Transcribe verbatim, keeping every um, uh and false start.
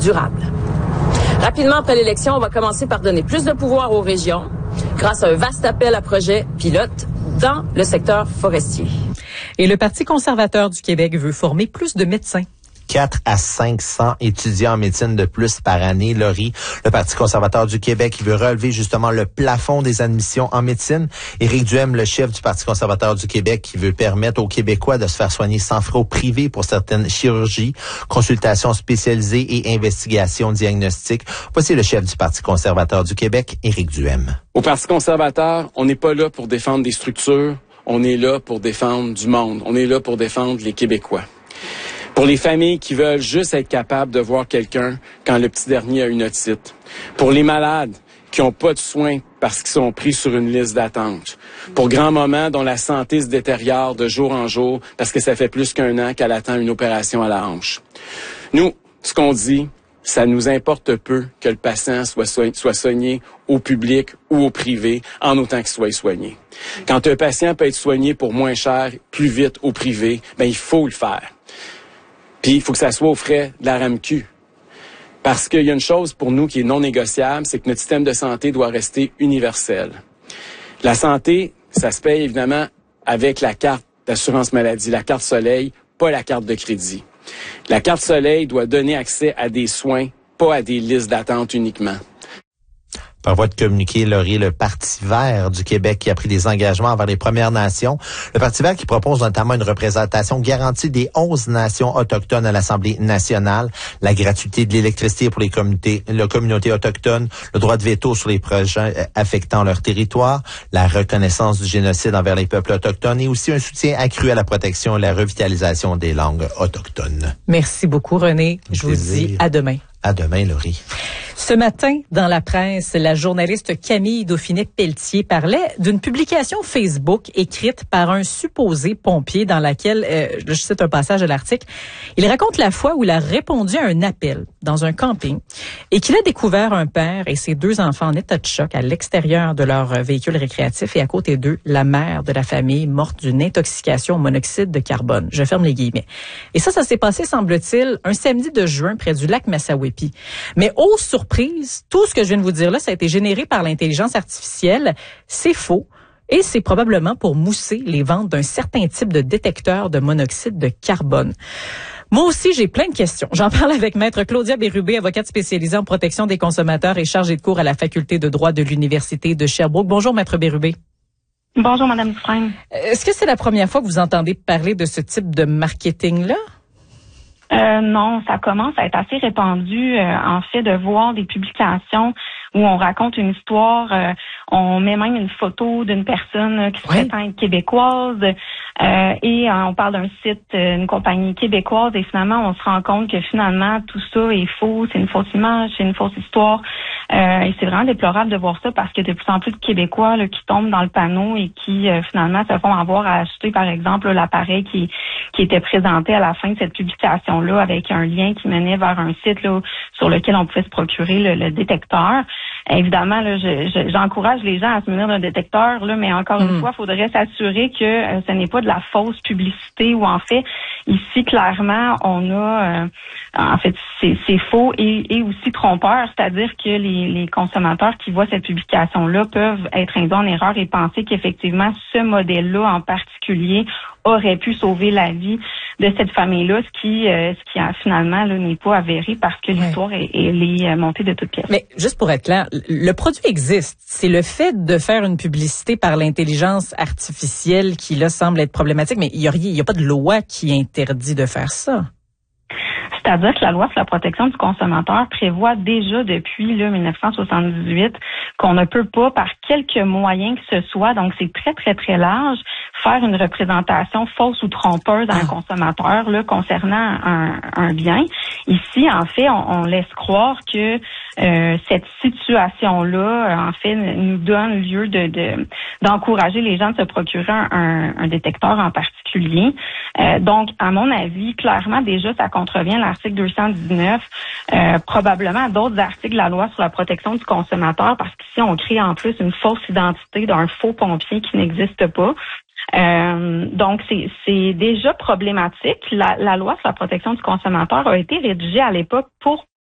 durable. Rapidement après l'élection, on va commencer par donner plus de pouvoir aux régions grâce à un vaste appel à projets pilotes dans le secteur forestier. Et le Parti conservateur du Québec veut former plus de médecins. quatre à cinq cents étudiants en médecine de plus par année, Laurie. Le Parti conservateur du Québec il veut relever justement le plafond des admissions en médecine. Éric Duhem, le chef du Parti conservateur du Québec, qui veut permettre aux Québécois de se faire soigner sans frais au privé pour certaines chirurgies, consultations spécialisées et investigations diagnostiques. Voici le chef du Parti conservateur du Québec, Éric Duhem. Au Parti conservateur, on n'est pas là pour défendre des structures, on est là pour défendre du monde. On est là pour défendre les Québécois. Pour les familles qui veulent juste être capables de voir quelqu'un quand le petit dernier a une otite. Pour les malades qui n'ont pas de soins parce qu'ils sont pris sur une liste d'attente. Pour grand-maman dont la santé se détériore de jour en jour parce que ça fait plus qu'un an qu'elle attend une opération à la hanche. Nous, ce qu'on dit, ça nous importe peu que le patient soit, soign- soit soigné au public ou au privé, en autant qu'il soit soigné. Quand un patient peut être soigné pour moins cher, plus vite au privé, ben il faut le faire. Puis il faut que ça soit aux frais de la R A M Q. Parce qu'il y a une chose pour nous qui est non négociable, c'est que notre système de santé doit rester universel. La santé, ça se paye évidemment avec la carte d'assurance maladie, la carte Soleil, pas la carte de crédit. La carte Soleil doit donner accès à des soins, pas à des listes d'attente uniquement. Par voie de communiqué, Laurie, le Parti vert du Québec qui a pris des engagements envers les Premières Nations. Le Parti vert qui propose notamment une représentation garantie des onze nations autochtones à l'Assemblée nationale, la gratuité de l'électricité pour les communautés, les communautés autochtones, le droit de veto sur les projets affectant leur territoire, la reconnaissance du génocide envers les peuples autochtones et aussi un soutien accru à la protection et la revitalisation des langues autochtones. Merci beaucoup, René. Je vous dis à demain. À demain, Laurie. Ce matin, dans la presse, la journaliste Camille Dauphinet-Pelletier parlait d'une publication Facebook écrite par un supposé pompier dans laquelle, euh, je cite un passage de l'article, il raconte la fois où il a répondu à un appel dans un camping et qu'il a découvert un père et ses deux enfants en état de choc à l'extérieur de leur véhicule récréatif et à côté d'eux, la mère de la famille morte d'une intoxication au monoxyde de carbone. Je ferme les guillemets. Et ça, ça s'est passé, semble-t-il, un samedi de juin près du lac Massaweppi. Mais ô surprise, tout ce que je viens de vous dire là, ça a été généré par l'intelligence artificielle. C'est faux. Et c'est probablement pour mousser les ventes d'un certain type de détecteur de monoxyde de carbone. Moi aussi, j'ai plein de questions. J'en parle avec Maître Claudia Bérubé, avocate spécialisée en protection des consommateurs et chargée de cours à la Faculté de droit de l'Université de Sherbrooke. Bonjour, Maître Bérubé. Bonjour, Madame Dufresne. Est-ce que c'est la première fois que vous entendez parler de ce type de marketing-là? Euh, non, ça commence à être assez répandu, euh, en fait, de voir des publications où on raconte une histoire, euh, on met même une photo d'une personne euh, qui se prétend être québécoise, euh, et euh, on parle d'un site, euh, une compagnie québécoise, et finalement, on se rend compte que finalement, tout ça est faux, c'est une fausse image, c'est une fausse histoire, euh, et c'est vraiment déplorable de voir ça parce que de plus en plus de Québécois là, qui tombent dans le panneau et qui, euh, finalement, se font avoir à acheter, par exemple, là, l'appareil qui, qui était présenté à la fin de cette publication là avec un lien qui menait vers un site là, sur lequel on pouvait se procurer le, le détecteur. Évidemment, là, je, je, j'encourage les gens à se munir d'un détecteur, là, mais encore mmh. une fois, il faudrait s'assurer que euh, ce n'est pas de la fausse publicité ou en fait, ici, clairement, on a, euh, en fait, c'est, c'est faux et, et aussi trompeur, c'est-à-dire que les, les consommateurs qui voient cette publication-là peuvent être induits en erreur et penser qu'effectivement, ce modèle-là en particulier aurait pu sauver la vie de cette famille-là, ce qui, euh, ce qui a, finalement là, n'est pas avéré parce que l'histoire ouais. est, est, est montée de toutes pièces. Mais juste pour être clair, le produit existe. C'est le fait de faire une publicité par l'intelligence artificielle qui là semble être problématique, mais il y a rien, il y a pas de loi qui interdit de faire ça. C'est-à-dire que la loi sur la protection du consommateur prévoit déjà depuis là, dix-neuf cent soixante-dix-huit qu'on ne peut pas, par quelque moyen que ce soit, donc c'est très, très, très large, faire une représentation fausse ou trompeuse à un consommateur là, concernant un, un bien. Ici, en fait, on, on laisse croire que euh, cette situation-là, en fait, nous donne lieu de, de d'encourager les gens de se procurer un, un détecteur en particulier. Euh, donc, à mon avis, clairement, déjà, ça contrevient à l'article deux cent dix-neuf, euh, probablement à d'autres articles de la loi sur la protection du consommateur, parce qu'ici, on crée en plus une fausse identité d'un faux pompier qui n'existe pas. Euh, donc, c'est, c'est déjà problématique. La, la loi sur la protection du consommateur a été rédigée à l'époque pour